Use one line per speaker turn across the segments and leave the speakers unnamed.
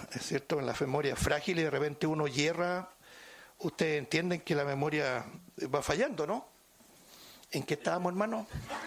¿es cierto? En la memoria frágil y de repente uno hierra. Ustedes entienden que la memoria va fallando, ¿no? ¿En qué estábamos, hermano?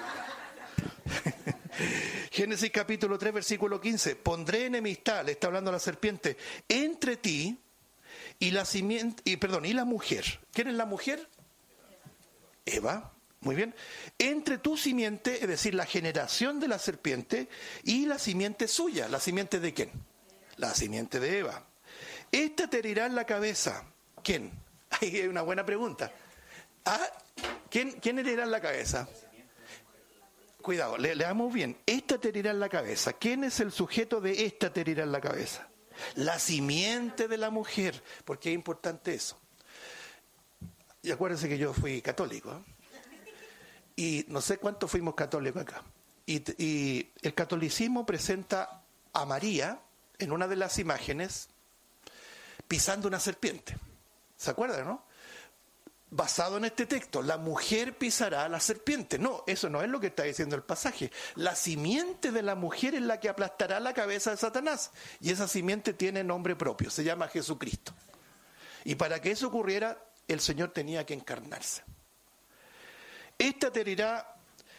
Génesis capítulo 3, versículo 15. Pondré enemistad, le está hablando a la serpiente, entre ti y la mujer. ¿Quién es la mujer? Eva. Muy bien. Entre tu simiente, es decir, la generación de la serpiente, y la simiente suya. ¿La simiente de quién? La simiente de Eva. Esta te herirá en la cabeza. ¿Quién? Ahí hay una buena pregunta. ¿Quién herirá en la cabeza? Cuidado, leamos bien. Esta te herirá en la cabeza. ¿Quién es el sujeto de esta te herirá en la cabeza? La simiente de la mujer. ¿Por qué es importante eso? Y acuérdense que yo fui católico, ¿eh? Y no sé cuántos fuimos católicos acá. Y el catolicismo presenta a María en una de las imágenes pisando una serpiente. ¿Se acuerdan, no? Basado en este texto, la mujer pisará a la serpiente. No, eso no es lo que está diciendo el pasaje. La simiente de la mujer es la que aplastará la cabeza de Satanás. Y esa simiente tiene nombre propio, se llama Jesucristo. Y para que eso ocurriera, el Señor tenía que encarnarse. Esta te herirá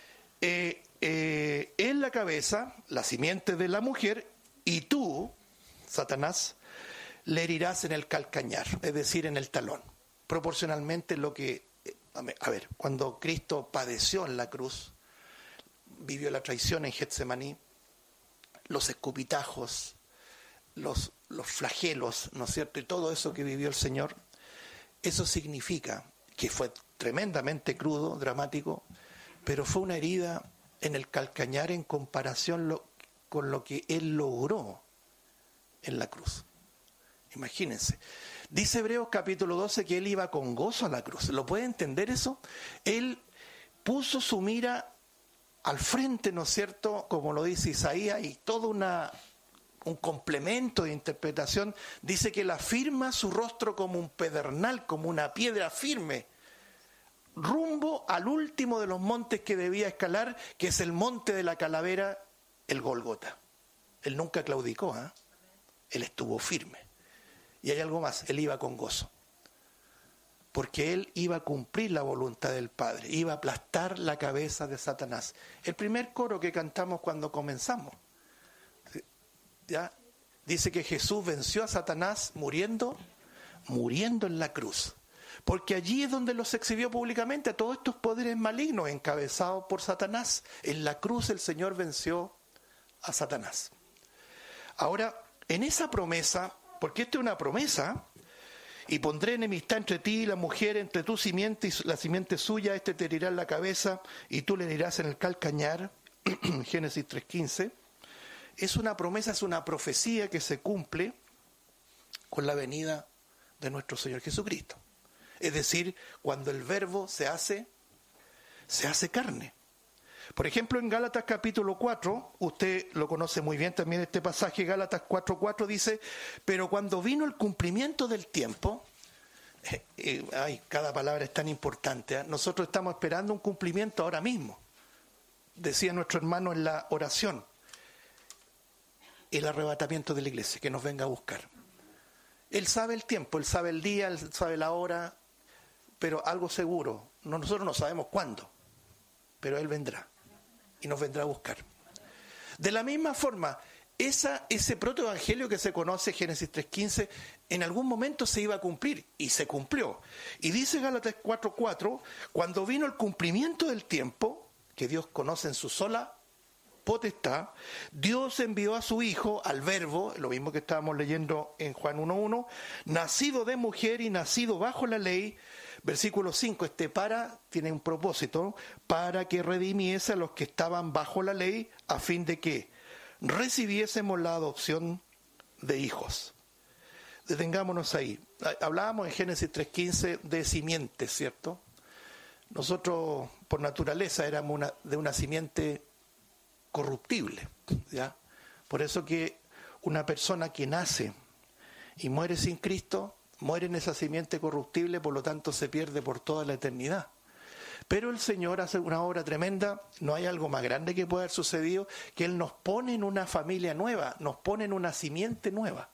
en la cabeza, la simiente de la mujer, y tú, Satanás, le herirás en el calcañar, es decir, en el talón. Proporcionalmente lo que... cuando Cristo padeció en la cruz, vivió la traición en Getsemaní, los escupitajos, los flagelos, ¿no es cierto? Y todo eso que vivió el Señor, eso significa que fue tremendamente crudo, dramático, pero fue una herida en el calcañar en comparación con lo que Él logró en la cruz. Imagínense. Dice Hebreos capítulo 12 que Él iba con gozo a la cruz. ¿Lo puede entender eso? Él puso su mira al frente, ¿no es cierto? Como lo dice Isaías, y todo un complemento de interpretación. Dice que Él afirma su rostro como un pedernal, como una piedra firme, rumbo al último de los montes que debía escalar, que es el monte de la calavera, el Gólgota. Él nunca claudicó, ¿eh? Él estuvo firme. Y hay algo más, Él iba con gozo. Porque Él iba a cumplir la voluntad del Padre, iba a aplastar la cabeza de Satanás. El primer coro que cantamos cuando comenzamos, ¿ya? Dice que Jesús venció a Satanás muriendo en la cruz. Porque allí es donde los exhibió públicamente a todos estos poderes malignos encabezados por Satanás. En la cruz el Señor venció a Satanás. Ahora, en esa promesa, porque esta es una promesa, y pondré enemistad entre ti y la mujer, entre tu simiente y la simiente suya, este te herirá en la cabeza y tú le herirás en el calcañar, Génesis 3:15, es una promesa, es una profecía que se cumple con la venida de nuestro Señor Jesucristo. Es decir, cuando el verbo se hace carne. Por ejemplo, en Gálatas capítulo 4, usted lo conoce muy bien también este pasaje, Gálatas 4:4 dice, pero cuando vino el cumplimiento del tiempo, cada palabra es tan importante, ¿eh? Nosotros estamos esperando un cumplimiento ahora mismo, decía nuestro hermano en la oración, el arrebatamiento de la iglesia, que nos venga a buscar. Él sabe el tiempo, Él sabe el día, Él sabe la hora, pero algo seguro, nosotros no sabemos cuándo, pero Él vendrá y nos vendrá a buscar. De la misma forma, ese protoevangelio que se conoce, Génesis 3:15, en algún momento se iba a cumplir y se cumplió. Y dice Gálatas 4:4, cuando vino el cumplimiento del tiempo, que Dios conoce en su sola potestad, Dios envió a su Hijo, al Verbo, lo mismo que estábamos leyendo en Juan 1:1, nacido de mujer y nacido bajo la ley. Versículo 5, tiene un propósito, para que redimiese a los que estaban bajo la ley, a fin de que recibiésemos la adopción de hijos. Detengámonos ahí. Hablábamos en Génesis 3:15 de simientes, ¿cierto? Nosotros, por naturaleza, éramos de una simiente corruptible, ¿ya? Por eso que una persona que nace y muere sin Cristo, muere en esa simiente corruptible, por lo tanto se pierde por toda la eternidad. Pero el Señor hace una obra tremenda, no hay algo más grande que pueda haber sucedido, que Él nos pone en una familia nueva, nos pone en una simiente nueva.